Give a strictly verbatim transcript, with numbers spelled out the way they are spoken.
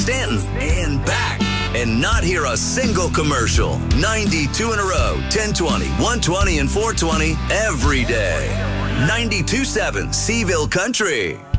Stanton and back and not hear a single commercial. ninety-two in a row, ten twenty, one twenty, and four twenty every day. ninety-two point seven Seaville Country.